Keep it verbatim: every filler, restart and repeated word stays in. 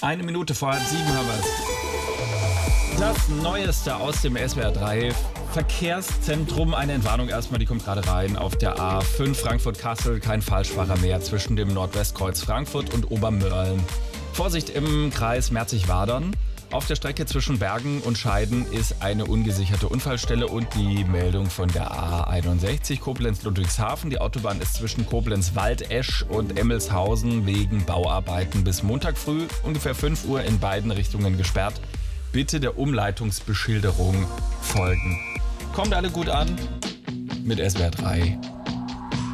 Eine Minute vor halb sieben haben wir es. Das Neueste aus dem S W R drei Verkehrszentrum. Eine Entwarnung erstmal, die kommt gerade rein auf der A fünf Frankfurt-Kassel. Kein Falschfahrer mehr zwischen dem Nordwestkreuz Frankfurt und Obermörlen. Vorsicht im Kreis Merzig-Wadern. Auf der Strecke zwischen Bergen und Scheiden ist eine ungesicherte Unfallstelle und die Meldung von der A einundsechzig Koblenz-Ludwigshafen. Die Autobahn ist zwischen Koblenz-Waldesch und Emmelshausen wegen Bauarbeiten bis Montag früh ungefähr fünf Uhr in beiden Richtungen gesperrt. Bitte der Umleitungsbeschilderung folgen. Kommt alle gut an mit S W R drei.